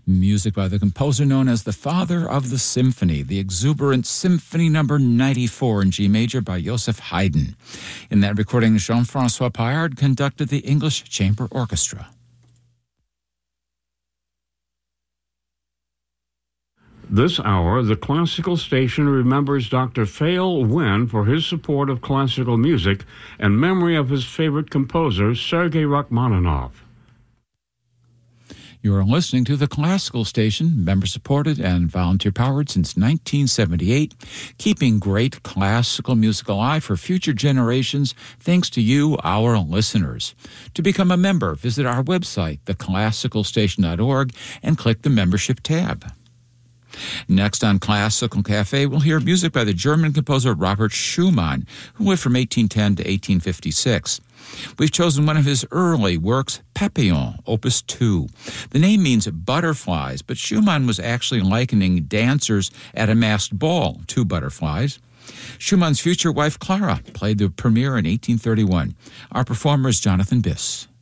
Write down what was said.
Music by the composer known as the father of the symphony, the exuberant Symphony No. 94 in G major by Joseph Haydn. In that recording, Jean-François Paillard conducted the English Chamber Orchestra. This hour, the Classical Station remembers Dr. Phael Wynne for his support of classical music and memory of his favorite composer, Sergei Rachmaninoff. You are listening to the Classical Station, member-supported and volunteer-powered since 1978, keeping great classical music alive for future generations thanks to you, our listeners. To become a member, visit our website, theclassicalstation.org, and click the Membership tab. Next on Classical Cafe, we'll hear music by the German composer Robert Schumann, who lived from 1810 to 1856. We've chosen one of his early works, Papillon, Opus 2. The name means butterflies, but Schumann was actually likening dancers at a masked ball to butterflies. Schumann's future wife, Clara, played the premiere in 1831. Our performer is Jonathan Biss.